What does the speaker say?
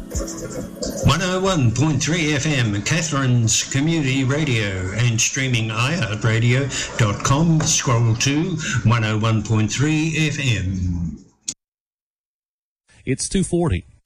101.3 FM, Catherine's Community Radio, and streaming iHeartRadio.com. Scroll to 101.3 FM. It's 2:40.